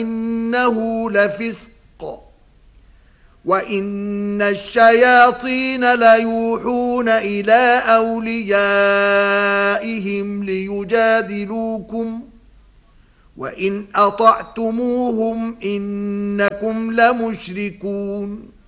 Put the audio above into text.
إنه لفسق وإن الشياطين ليوحون إلى أوليائهم ليجادلوكم وإن أطعتموهم إنكم لمشركون